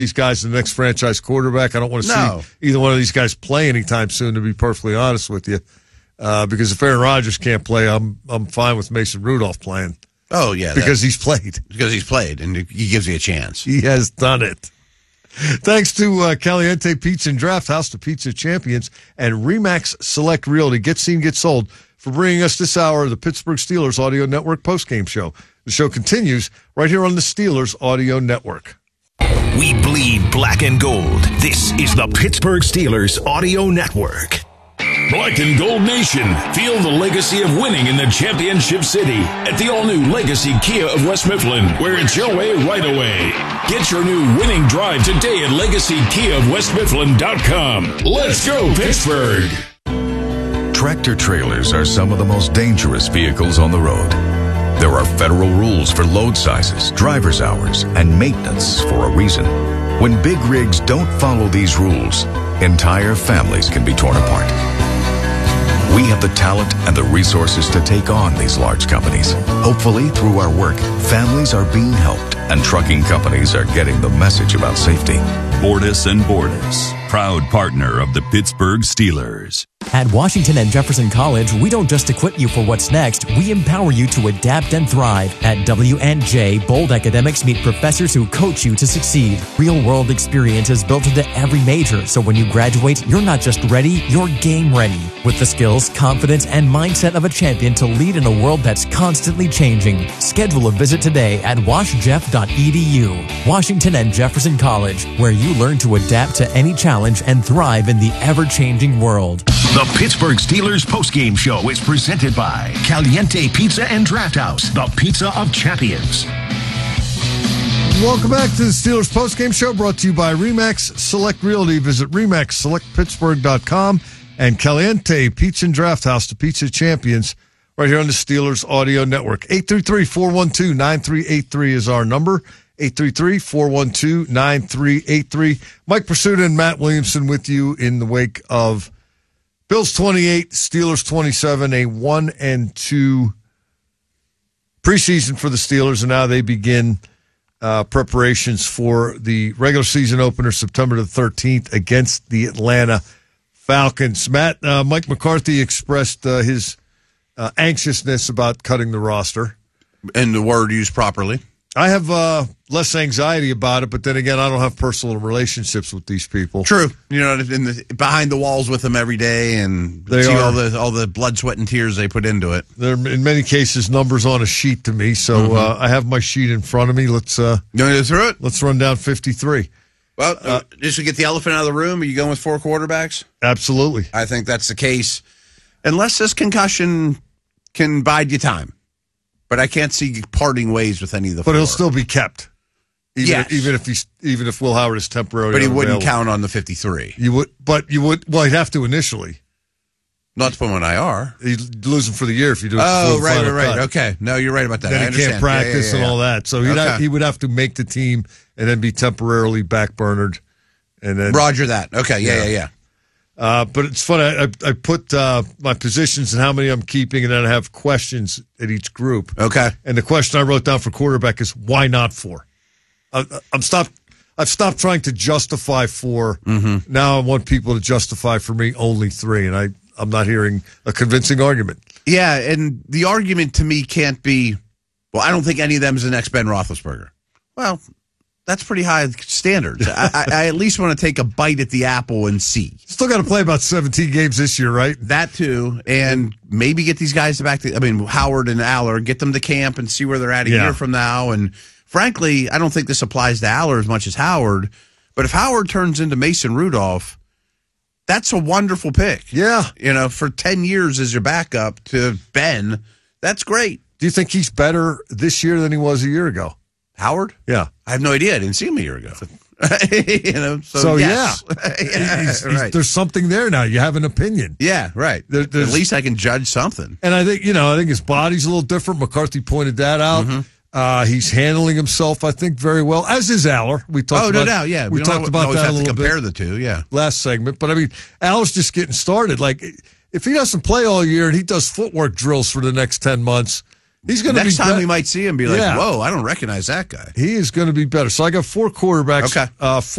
these guys the next franchise quarterback. I don't want to see either one of these guys play anytime soon, to be perfectly honest with you. Because if Aaron Rodgers can't play, I'm fine with Mason Rudolph playing. Oh, yeah. Because he's played. Because he's played, and he gives you a chance. He has done it. Thanks to Caliente Pizza and Draft House, the pizza champions, and RE/MAX Select Realty. Get seen, get sold, for bringing us this hour of the Pittsburgh Steelers Audio Network postgame show. The show continues right here on the Steelers Audio Network. We bleed black and gold. This is the Pittsburgh Steelers Audio Network. Black and Gold Nation, feel the legacy of winning in the championship city at the all-new Legacy Kia of West Mifflin, where it's your way right away. Get your new winning drive today at LegacyKiaofWestMifflin.com. Let's go, Pittsburgh! Tractor trailers are some of the most dangerous vehicles on the road. There are federal rules for load sizes, driver's hours, and maintenance for a reason. When big rigs don't follow these rules, entire families can be torn apart. We have the talent and the resources to take on these large companies. Hopefully, through our work, families are being helped and trucking companies are getting the message about safety. Bordas & Bordas, proud partner of the Pittsburgh Steelers. At Washington and Jefferson College, we don't just equip you for what's next, we empower you to adapt and thrive. At W&J, bold academics meet professors who coach you to succeed. Real-world experience is built into every major, so when you graduate, you're not just ready, you're game ready. With the skills, confidence, and mindset of a champion to lead in a world that's constantly changing. Schedule a visit today at washjeff.edu. Washington and Jefferson College, where you learn to adapt to any challenge and thrive in the ever-changing world. The Pittsburgh Steelers postgame show is presented by Caliente Pizza and Draft House, the pizza of champions. Welcome back to the Steelers postgame show, brought to you by RE/MAX Select Realty. Visit RE/MAXSelectPittsburgh.com and Caliente Pizza and Draft House, the pizza champions, right here on the Steelers Audio Network. 833-412-9383 is our number. 833-412-9383. Mike Pursuta and Matt Williamson with you in the wake of Bills 28, Steelers 27, a 1-2 preseason for the Steelers, and now they begin preparations for the regular season opener September the 13th against the Atlanta Falcons. Matt, Mike McCarthy expressed his anxiousness about cutting the roster. And the word used properly. I have less anxiety about it, but then again, I don't have personal relationships with these people. True. You know, behind the walls with them every day and see all the blood, sweat, and tears they put into it. They're, in many cases, numbers on a sheet to me, so I have my sheet in front of me. Let's you want to go through it? Let's run down 53. Well, just to get the elephant out of the room, are you going with 4 quarterbacks? Absolutely. I think that's the case. Unless this concussion can bide you time. But I can't see parting ways with any of the 4. But he'll still be kept. Even if Will Howard is temporarily But he wouldn't unavailable. count on the 53. You would, well, he'd have to initially. Not to put him on IR. He'd lose him for the year if you do it. Oh, right. Okay. No, you're right about that. Then I understand. Can't practice and all that. So he would have to make the team and then be temporarily backburnered. And then Roger that. Okay, yeah. But it's funny. I put my positions and how many I'm keeping, and then I have questions at each group. Okay. And the question I wrote down for quarterback is, why not 4? I've stopped trying to justify 4. Now I want people to justify for me only 3, and I'm not hearing a convincing argument. Yeah, and the argument to me can't be, well, I don't think any of them is the next Ben Roethlisberger. Well, that's pretty high standards. I at least want to take a bite at the apple and see. Still got to play about 17 games this year, right? That too, and maybe get these guys back to, Howard and Aller, get them to camp and see where they're at a year from now. And frankly, I don't think this applies to Aller as much as Howard. But if Howard turns into Mason Rudolph, that's a wonderful pick. Yeah. For 10 years as your backup to Ben, that's great. Do you think he's better this year than he was a year ago? Howard? Yeah. I have no idea. I didn't see him a year ago. So yes. Right. There's something there now. You have an opinion. Yeah, right. At least I can judge something. And I think, his body's a little different. McCarthy pointed that out. He's handling himself, I think, very well, as is Aller. We talked about, no doubt, yeah. We talked about that a little bit. Compare the two, yeah. Last segment. But, Aller's just getting started. Like, if he doesn't play all year and he does footwork drills for the next 10 months, He's going to be next time we might see him be like, Yeah. whoa, I don't recognize that guy. He is going to be better. So I got 4 quarterbacks. Okay.